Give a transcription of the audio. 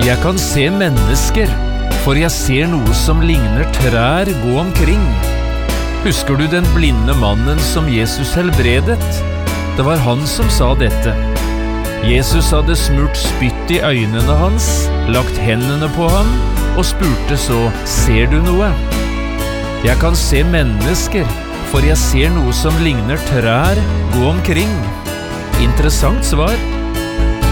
Jeg kan se mennesker, for jeg ser noe som ligner trær gå omkring. Husker du den blinde mannen som Jesus helbredet? Det var han som sa dette. Jesus hadde smurt spytt i øynene hans, lagt hendene på ham, og spurte så, ser du noe? Jeg kan se mennesker, for jeg ser noe som ligner trær gå omkring. Interessant svar.